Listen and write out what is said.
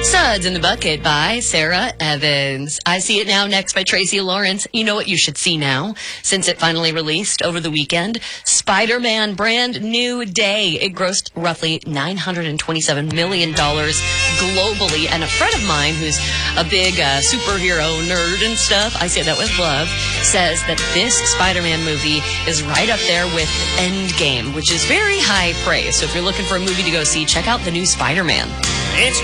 Suds in the Bucket by Sarah Evans. I See It Now next by Tracy Lawrence. You know what you should see now, since it finally released over the weekend. Spider-Man Brand New Day. It grossed roughly $927 million globally. And a friend of mine who's a big superhero nerd and stuff, I say that with love, says that this Spider-Man movie is right up there with Endgame, which is very high praise. So if you're looking for a movie to go see, check out the new Spider-Man. It's